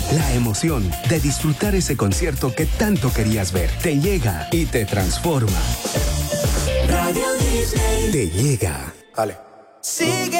La emoción de disfrutar ese concierto que tanto querías ver. Te llega y te transforma. Radio Disney. Te llega. Dale. Sigue